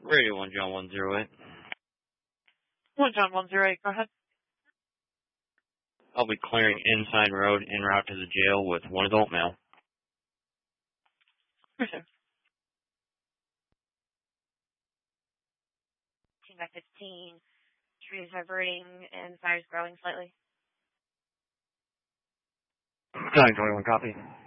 Radio 1 John 108. 1 John 108, go ahead. I'll be clearing Inside Road en route to the jail with one adult male. Okay. 10 by 15. Trees vibrating and fire's growing slightly. 921 copy.